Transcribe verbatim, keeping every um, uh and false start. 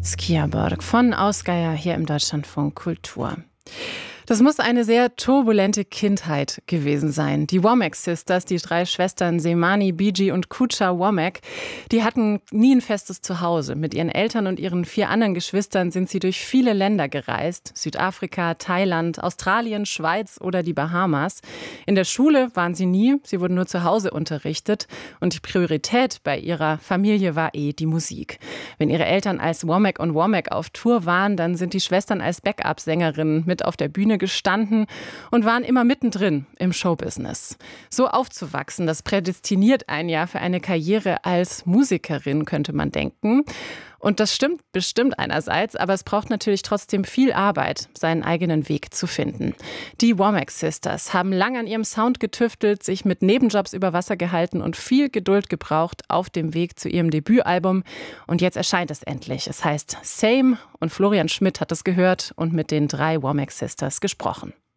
Skiaborg von Ausgeier hier im Deutschlandfunk Kultur. Das muss eine sehr turbulente Kindheit gewesen sein. Die Womack Sisters, die drei Schwestern Semani, Biji und Kucha Womack, die hatten nie ein festes Zuhause. Mit ihren Eltern und ihren vier anderen Geschwistern sind sie durch viele Länder gereist. Südafrika, Thailand, Australien, Schweiz oder die Bahamas. In der Schule waren sie nie, sie wurden nur zu Hause unterrichtet. Und die Priorität bei ihrer Familie war eh die Musik. Wenn ihre Eltern als Womack und Womack auf Tour waren, dann sind die Schwestern als Backup-Sängerinnen mit auf der Bühne gestanden und waren immer mittendrin im Showbusiness. So aufzuwachsen, das prädestiniert ein Jahr für eine Karriere als Musikerin, könnte man denken. Und das stimmt bestimmt einerseits, aber es braucht natürlich trotzdem viel Arbeit, seinen eigenen Weg zu finden. Die Womack Sisters haben lange an ihrem Sound getüftelt, sich mit Nebenjobs über Wasser gehalten und viel Geduld gebraucht auf dem Weg zu ihrem Debütalbum. Und jetzt erscheint es endlich. Es heißt Same und Florian Schmidt hat es gehört und mit den drei Womack Sisters gesprochen.